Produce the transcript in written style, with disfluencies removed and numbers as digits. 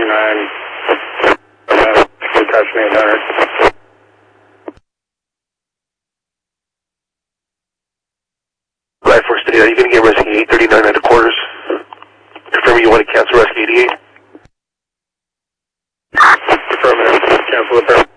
800. Right, Force City, are you going to get rescue 839 at the quarters? Confirm you want to cancel rescue 88? Affirmative. Cancel the